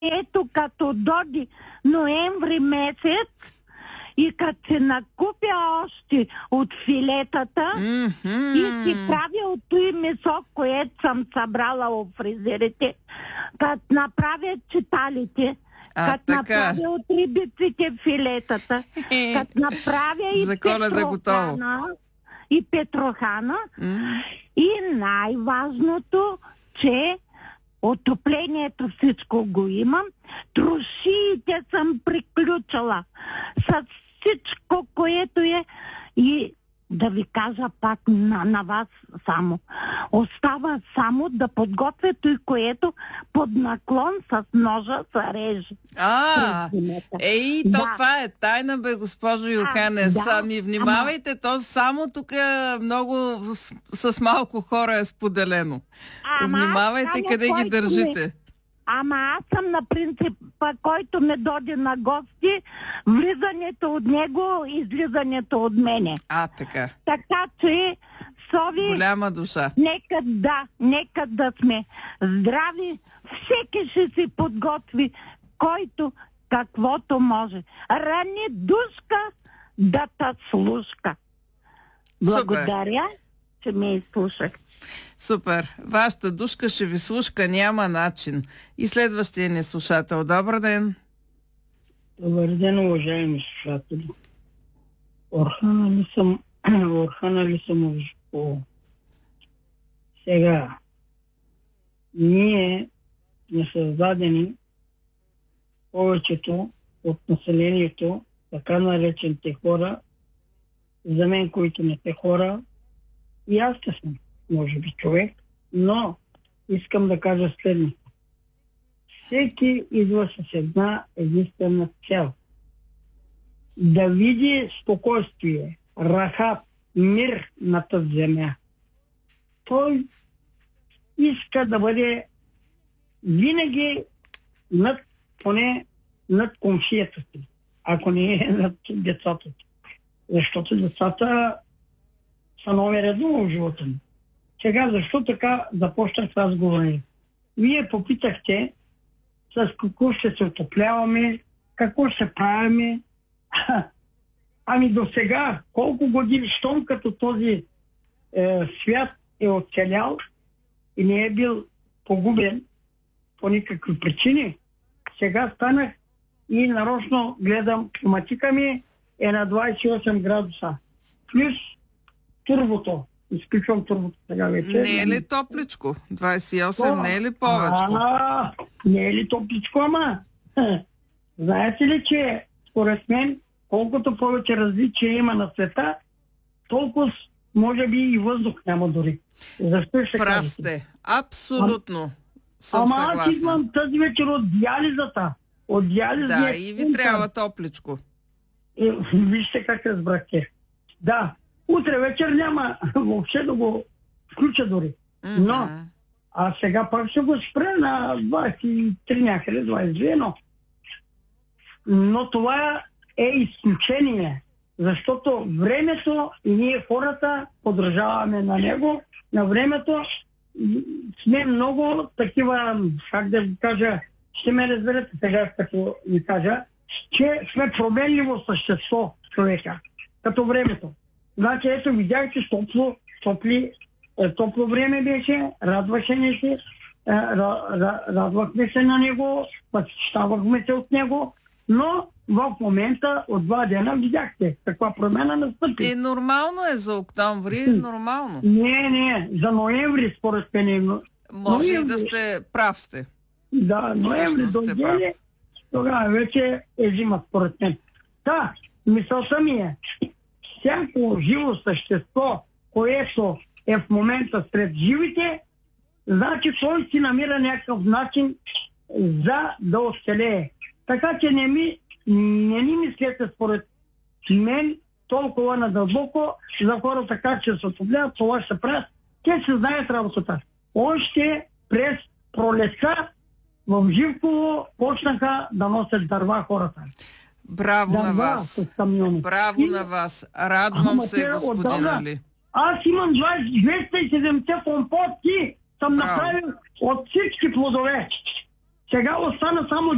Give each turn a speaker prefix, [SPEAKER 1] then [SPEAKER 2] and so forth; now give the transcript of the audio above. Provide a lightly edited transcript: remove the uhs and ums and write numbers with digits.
[SPEAKER 1] ето като доди ноември месец и като се накупя още от филетата и си правя от той месо, което съм събрала от фризерите, като направя читалите, като направя от рибиците филетата, като направя и петрохана, и най-важното, че отоплението всичко го имам, трошиите съм приключила с всичко, което е, и да ви кажа пак на вас само. Остава само да подготвя той, което под наклон с ножа се реже.
[SPEAKER 2] Това е тайна, бе, госпожо Йоханес. Ами внимавайте, то само тук много с малко хора е споделено. Внимавайте къде ги държите.
[SPEAKER 1] Аз съм на принципа, който ме доди на гости, влизането от него, излизането от мене.
[SPEAKER 2] Така.
[SPEAKER 1] Така че, Сови...
[SPEAKER 2] Голяма душа.
[SPEAKER 1] Нека да сме здрави. Всеки ще си подготви, който каквото може. Рани душка да та слушка. Благодаря, че ме изслушах.
[SPEAKER 2] Супер. Вашата душка ще ви слушка, няма начин. И следващия ни слушател. Добър ден.
[SPEAKER 3] Добър ден, уважаеми слушатели. Орхана ли съм от Жиково. Сега, ние сме създадени, повечето от населението, така наречените хора, за мен, които не сте хора, и аз съм, може би, човек, но искам да кажа следното. Всеки идва с една единствена цел. Да види спокойствие, рахат, мир на тази земя. Той иска да бъде винаги поне над комшията си, ако не е над децата си. Защото децата са нови редно в живота ми. Сега, защо така започнах разговора? Вие попитахте с какво ще се отопляваме, какво ще правиме. Ами до сега, колко години, щом като този свят е оцелял и не е бил погубен по никакви причини, сега станах и нарочно гледам, климатика ми е на 28 градуса. Плюс турбото. Изключвам турбото сега вече.
[SPEAKER 2] Не е ли топличко? 28 не е ли повече?
[SPEAKER 3] Не е ли топличко, ама? Знаете ли, че според мен, колкото повече различия има на света, толкова може би и въздух няма дори. Защо ще
[SPEAKER 2] прав сте. Абсолютно съм съгласна.
[SPEAKER 3] Аз идвам тази вечер от диализата.
[SPEAKER 2] Да, и ви трябва топличко.
[SPEAKER 3] Вижте как разбрахте. Да, утре вечер няма въобще да го включа дори. Но, а сега пак ще го спре на 23 някъде, 22, но това е изключение, защото времето и ние хората подражаваме на него, на времето сме много такива, как да ви кажа, ще ме разберете сега, като ви кажа, че сме променливо същество човека, като времето. Значи, ето, видях, че топло време беше, радвахме се на него, възхищавахме се от него, но в момента от 2 дена видяхте каква промена настъпи.
[SPEAKER 2] Нормално е за октомври, нормално.
[SPEAKER 3] Не, за ноември според мен.
[SPEAKER 2] Може и да сте прав сте.
[SPEAKER 3] Да, ноември дойде, тогава вече е зима според мен. Да, мисълта ми е, всяко живо същество, което е в момента сред живите, значи той си намира някакъв начин за да оцелее. Така че не ни мислете според мен толкова надълбоко за хората как ще се отопляват, това ще правят. Те се знаят работата. Още през пролетта в Живково почнаха да носят дърва хората.
[SPEAKER 2] Браво на вас. Браво на вас. Радвам се, господин Али.
[SPEAKER 3] Аз имам 270 компотки, съм направил от всички плодове. Сега остана само